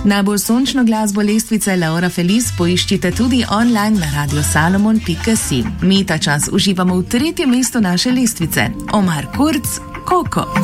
Najbolj sončno glasbo lestvice Laura Feliz poiščite tudi online na radiosalomon.si. Mi ta čas uživamo v 3. mestu naše lestvice. Omar Kurz, Koko.